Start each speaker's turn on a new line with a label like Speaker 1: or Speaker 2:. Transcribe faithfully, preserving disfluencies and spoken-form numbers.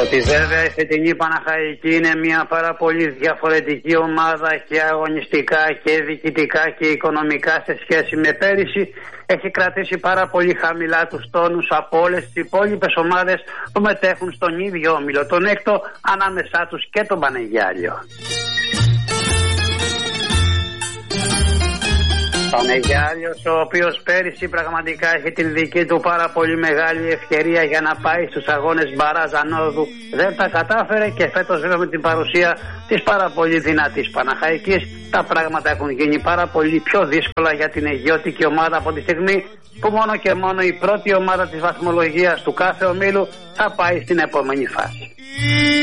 Speaker 1: Ότι βέβαια η φετινή Παναχαϊκή είναι μια πάρα πολύ διαφορετική ομάδα και αγωνιστικά και διοικητικά και οικονομικά σε σχέση με πέρυσι. Έχει κρατήσει πάρα πολύ χαμηλά τους τόνους από όλες τις υπόλοιπες ομάδες που μετέχουν στον ίδιο όμιλο, τον έκτο, ανάμεσά τους και τον Πανεγιάλιο. Πανεγιάλιος, ο οποίος πέρυσι πραγματικά έχει την δική του πάρα πολύ μεγάλη ευκαιρία για να πάει στους αγώνες μπαράζ ανόδου, δεν τα κατάφερε και φέτος βέβαια με την παρουσία της πάρα πολύ δυνατής Παναχαϊκής τα πράγματα έχουν γίνει πάρα πολύ πιο δύσκολα για την αιγιώτικη ομάδα από τη στιγμή που μόνο και μόνο η πρώτη ομάδα της βαθμολογίας του κάθε ομίλου θα πάει στην επόμενη φάση.